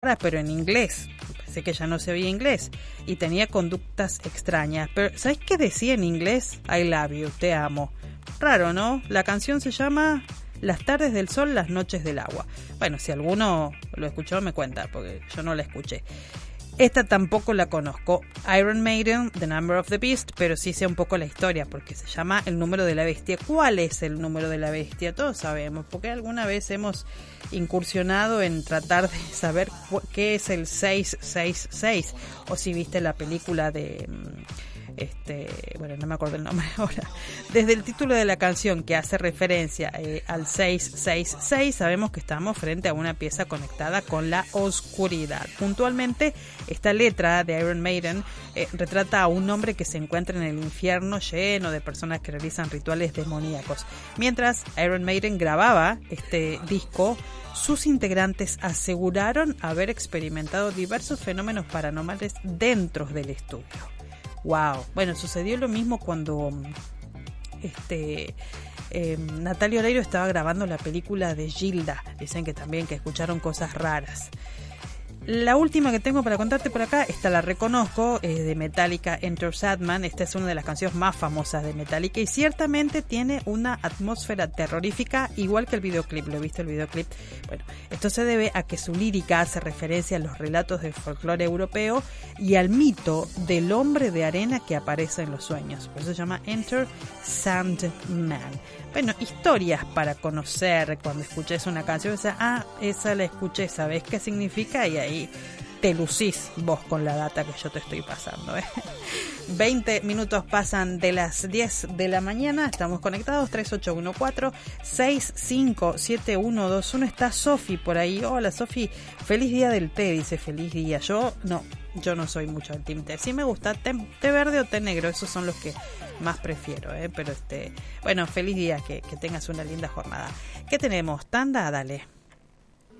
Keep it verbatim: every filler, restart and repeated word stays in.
pero en inglés. Pensé que ya no sabía inglés y tenía conductas extrañas. Pero ¿sabes qué decía en inglés? I love you, te amo. Raro, ¿no? La canción se llama Las tardes del sol, las noches del agua. Bueno, si alguno lo escuchó me cuenta, porque yo no la escuché. Esta tampoco la conozco. Iron Maiden, The Number of the Beast, pero sí sé un poco la historia, porque se llama El número de la bestia. ¿Cuál es el número de la bestia? Todos sabemos, porque alguna vez hemos incursionado en tratar de saber qué es el seiscientos sesenta y seis, o si viste la película de... Este, bueno, no me acuerdo el nombre ahora. Desde el título de la canción, que hace referencia eh, al seiscientos sesenta y seis, sabemos que estamos frente a una pieza conectada con la oscuridad. Puntualmente, esta letra de Iron Maiden eh, retrata a un hombre que se encuentra en el infierno lleno de personas que realizan rituales demoníacos. Mientras Iron Maiden grababa este disco, sus integrantes aseguraron haber experimentado diversos fenómenos paranormales dentro del estudio. Wow, bueno, sucedió lo mismo cuando este eh, Natalia Oreiro estaba grabando la película de Gilda. Dicen que también que escucharon cosas raras. La última que tengo para contarte por acá, esta la reconozco, es de Metallica, Enter Sandman. Esta es una de las canciones más famosas de Metallica y ciertamente tiene una atmósfera terrorífica, igual que el videoclip. ¿Lo viste el videoclip? Bueno, esto se debe a que su lírica hace referencia a los relatos del folclore europeo y al mito del hombre de arena que aparece en los sueños. Por eso se llama Enter Sandman. Bueno, historias para conocer cuando escuches una canción. O sea, ah, esa la escuché, ¿sabés qué significa? Y ahí te lucís vos con la data que yo te estoy pasando, ¿eh? veinte minutos pasan de las diez de la mañana. Estamos conectados, tres ocho uno cuatro, seis cinco siete uno dos uno. Está Sofi por ahí. Hola, Sofi. Feliz día del té, dice. Feliz día. Yo no, yo no soy mucho del team té. Sí me gusta té, té verde o té negro. Esos son los que más prefiero, ¿eh? Pero este, bueno, feliz día. Que, que tengas una linda jornada. ¿Qué tenemos? Tanda, dale.